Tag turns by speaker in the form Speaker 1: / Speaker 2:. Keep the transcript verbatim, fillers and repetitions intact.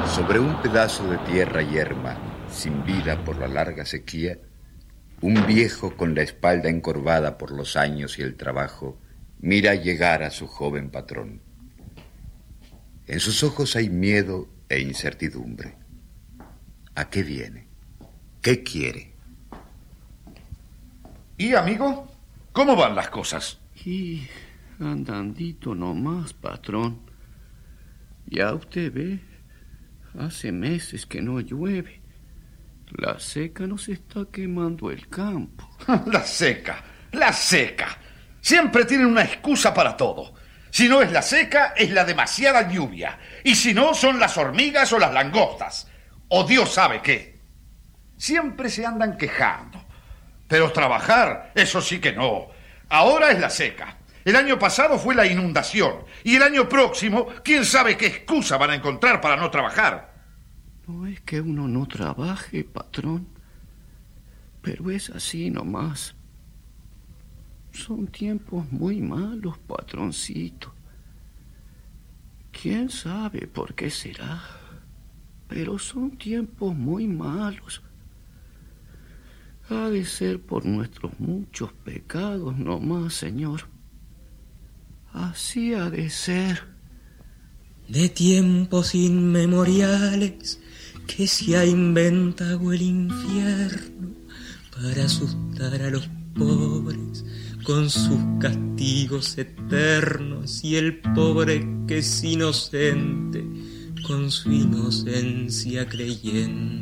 Speaker 1: Sobre un pedazo de tierra yerma, sin vida por la larga sequía, un viejo con la espalda encorvada por los años y el trabajo mira llegar a su joven patrón. En sus ojos hay miedo e incertidumbre. ¿A qué viene? ¿Qué quiere?
Speaker 2: ¿Y, amigo? ¿Cómo van las cosas?
Speaker 3: Y andandito nomás, patrón. Ya usted ve, hace meses que no llueve. La seca nos está quemando el campo.
Speaker 2: La seca, la seca. Siempre tienen una excusa para todo. Si no es la seca, es la demasiada lluvia. Y si no, son las hormigas o las langostas. O Dios sabe qué. Siempre se andan quejando. Pero trabajar, eso sí que no. Ahora es la seca. El año pasado fue la inundación. Y el año próximo, quién sabe qué excusa van a encontrar para no trabajar.
Speaker 3: No es que uno no trabaje, patrón. Pero es así nomás. Son tiempos muy malos, patroncito. ¿Quién sabe por qué será? Pero son tiempos muy malos. Ha de ser por nuestros muchos pecados nomás, señor. Así ha de ser.
Speaker 4: De tiempos inmemoriales que se ha inventado el infierno para asustar a los pobres con sus castigos eternos, y el pobre que es inocente con su inocencia creyendo.